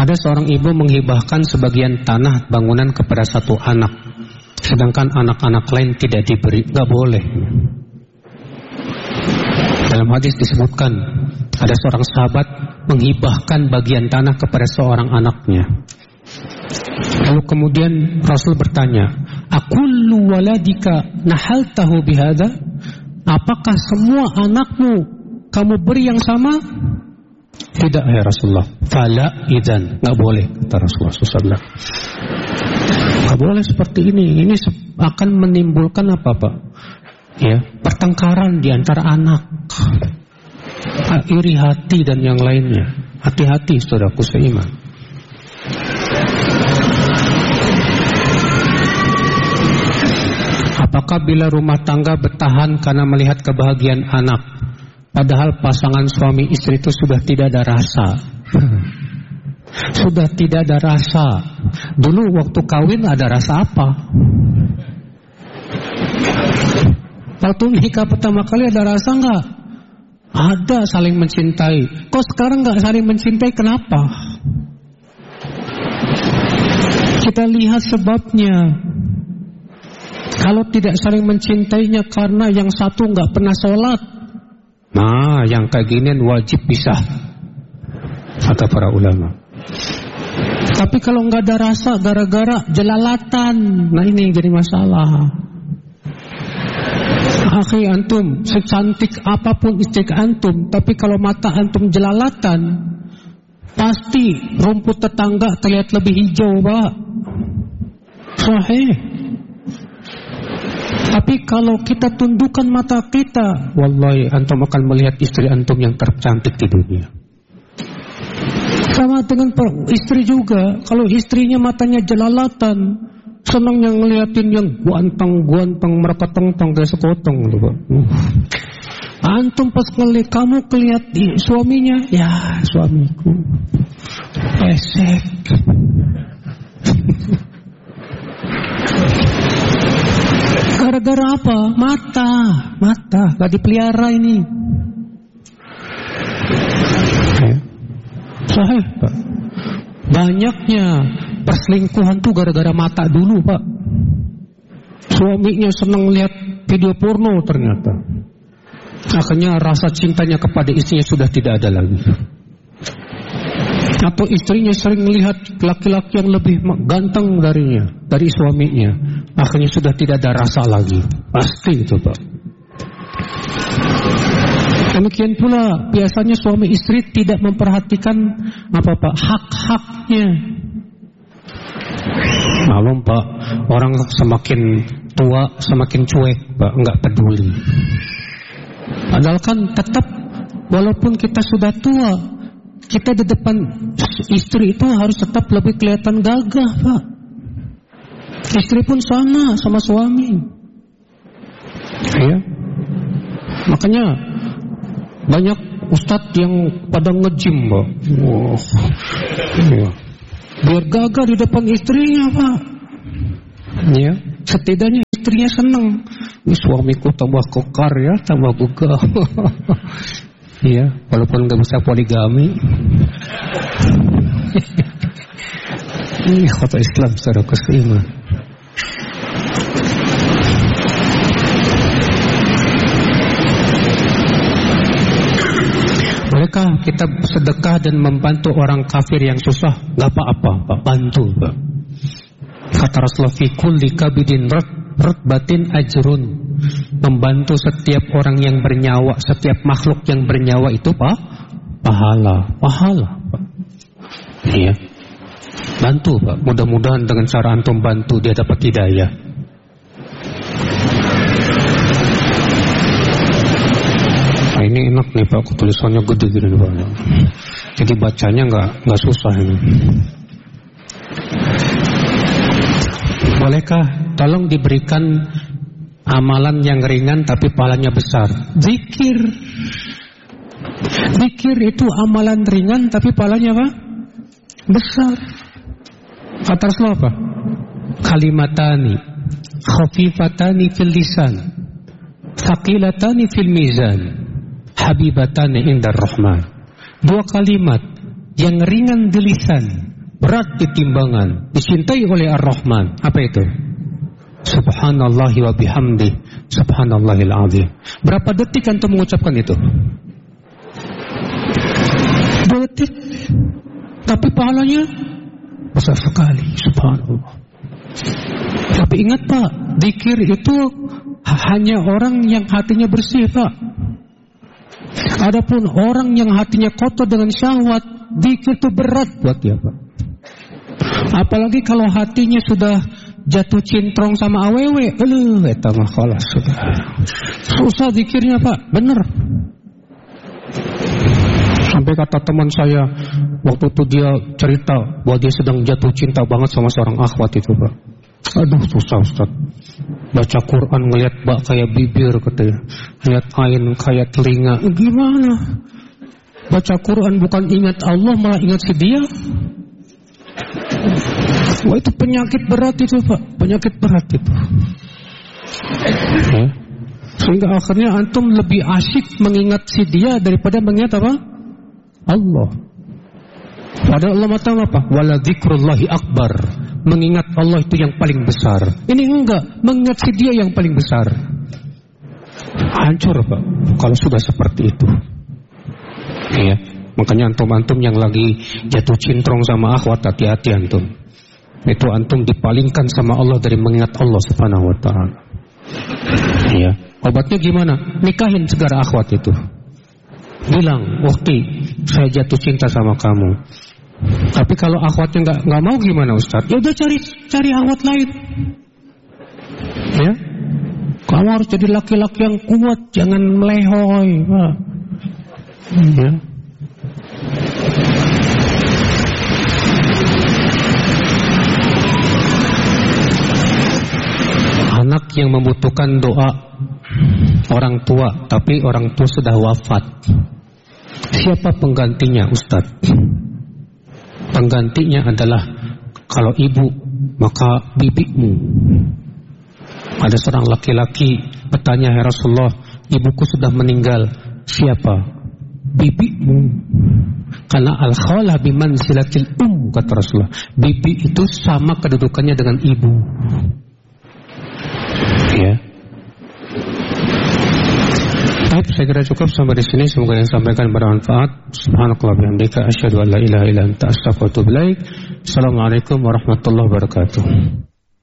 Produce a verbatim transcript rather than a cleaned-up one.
Ada seorang ibu menghibahkan sebagian tanah bangunan kepada satu anak, sedangkan anak-anak lain tidak diberi. Gak boleh. Dalam hadis disebutkan ada seorang sahabat menghibahkan bagian tanah kepada seorang anaknya. Lalu kemudian Rasul bertanya, "Akullu waladika nahaltahu bihada?" Apakah semua anakmu kamu beri yang sama? Tidak ya Rasulullah. Fala idzan, enggak boleh kata Rasulullah sallallahu alaihi wasallam. Enggak boleh seperti ini. Ini akan menimbulkan apa, Pak? Ya, pertengkaran di antara anak, iri hati dan yang lainnya. Hati-hati saudaraku seiman. Apakah bila rumah tangga bertahan karena melihat kebahagiaan anak, padahal pasangan suami istri itu sudah tidak ada rasa? Sudah tidak ada rasa. Dulu waktu kawin ada rasa apa? Waktu nikah pertama kali ada rasa enggak? Ada, saling mencintai. Kok sekarang enggak saling mencintai, kenapa? Kita lihat sebabnya. Kalau tidak saling mencintainya karena yang satu nggak pernah sholat, nah yang kayak ginian wajib pisah, kata para ulama. Tapi kalau nggak ada rasa gara-gara jelalatan, nah ini yang jadi masalah. Akhi antum, secantik apapun istri antum, tapi kalau mata antum jelalatan, pasti rumput tetangga terlihat lebih hijau, Pak. Sahih. Tapi kalau kita tundukkan mata kita, wallahi antum akan melihat istri antum yang tercantik di dunia. Sama dengan istri juga. Kalau istrinya matanya jelalatan, senang yang ngeliatin yang guanteng-guanteng, merekateng-teng kayak sekotong gitu, Pak. Antum pas ngeliat kamu kelihat di suaminya, ya suamiku pesek. Gara-gara apa? Mata, mata, gak dipelihara ini. Sahih, Pak. Banyaknya perselingkuhan tuh gara-gara mata dulu, Pak. Suaminya senang lihat video porno ternyata. Akhirnya rasa cintanya kepada istrinya sudah tidak ada lagi. Atau istrinya sering melihat laki-laki yang lebih ganteng darinya, dari suaminya. Akhirnya sudah tidak ada rasa lagi. Pasti itu, Pak. Demikian pula biasanya suami istri tidak memperhatikan apa Pak, hak-haknya. Maklum Pak, orang semakin tua semakin cuek Pak, enggak peduli. Padahal kan tetap walaupun kita sudah tua, kita di depan istri itu harus tetap lebih kelihatan gagah Pak. Istri pun sama sama suami. Ya. Makanya banyak ustadz yang pada nge-gym Pak. Wow. Ya. Biar gagah di depan istrinya Pak. Ya. Setidaknya istrinya senang. Suamiku tambah kekar ya, tambah gagah. Iya, walaupun nggak bisa poligami. Ini kata Islam secara keseimbangan. Bolehkah kita sedekah dan membantu orang kafir yang susah? Gak apa-apa, Pak. Bantu, Pak. Kata Rasulullah, fi kulli kabidin rutbatin ajrun. Membantu setiap orang yang bernyawa, setiap makhluk yang bernyawa itu, Pak, pahala. Pahala, Pak. Iya. Bantu, Pak. Mudah-mudahan dengan cara antum bantu dia dapat hidayah. Nah, ini enak nih Pak, tulisannya gede gini Pak. Jadi bacanya nggak nggak susah ini. Bolehkah tolong diberikan amalan yang ringan tapi pahalanya besar? Zikir. Zikir itu amalan ringan tapi pahalanya apa? Besar. Kata Rasulullah apa? Kalimatani khafifatani fil lisan, thaqilatani fil mizan, habibatani indar rahman. Dua kalimat yang ringan di lisan, berat di timbangan, dicintai oleh Ar-Rahman. Apa itu? Subhanallahi wa bihamdi, subhanallahil azim. Berapa detik antum mengucapkan itu? Dua detik. Tapi pahalanya besar sekali, subhanallah. Tapi ingat Pak, zikir itu hanya orang yang hatinya bersih Pak. Adapun orang yang hatinya kotor dengan syahwat, zikir itu berat buat dia Pak. Apalagi kalau hatinya sudah jatuh cintrong sama awewe, aduh, eta mah khalas sudah. Susah zikirnya Pak, bener. Sampai kata teman saya, waktu itu dia cerita bahwa dia sedang jatuh cinta banget sama seorang akhwat itu Pak. Aduh susah Ustaz. Baca Quran ngeliat bak kayak bibir katanya, ngeliat ain kayak telinga. Gimana? Baca Quran bukan ingat Allah, malah ingat si dia. Wah itu penyakit berat itu Pak, penyakit berat itu. Ya. Sehingga akhirnya antum lebih asyik mengingat si dia daripada mengingat apa? Allah. Padahal Allah mengatakan apa? Wala dzikrullahi akbar. Mengingat Allah itu yang paling besar. Ini enggak, mengingat si dia yang paling besar. Hancur Pak kalau sudah seperti itu. Iya. Makanya antum-antum yang lagi jatuh cintrong sama akhwat, hati-hati antum. Itu antum dipalingkan sama Allah dari mengingat Allah Subhanahu wa taala. Iya. Obatnya gimana? Nikahin segala akhwat itu. Bilang, "Ukti, saya jatuh cinta sama kamu." Tapi kalau akhwatnya nggak nggak mau gimana Ustaz? Ya udah cari cari akhwat lain. Ya. Kamu harus jadi laki-laki yang kuat, jangan melehoy, Pak. Ya. Anak yang membutuhkan doa orang tua, tapi orang tua sudah wafat. Siapa penggantinya Ustadz? Penggantinya adalah kalau ibu, maka bibimu. Ada seorang laki-laki bertanya, "Ya Rasulullah, ibuku sudah meninggal. Siapa?" Bibimu. Karena al-khalah bimanzilatil um, kata Rasulullah. Bibi itu sama kedudukannya dengan ibu. Ya. Baik, saya kira cukup sampai di sini. Semoga yang sampaikan bermanfaat. Subhanakallah bihamdika asyhadu an la ilaha illa anta astaghfiruka wa atubu ilaik. Assalamualaikum warahmatullahi wabarakatuh.